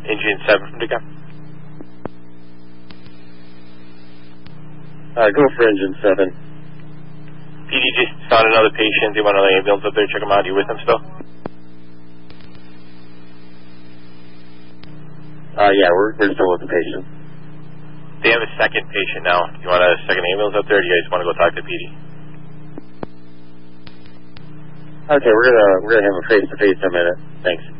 Engine 7 from Deacon. Go for Engine 7. PD just found another patient. They want another ambulance up there. Check him out. Are you with them still? Yeah, we're still with the patient. They have a second patient now. You want a second ambulance up there, or do you guys want to go talk to PD? Okay, we're gonna have a face-to-face in a minute. Thanks.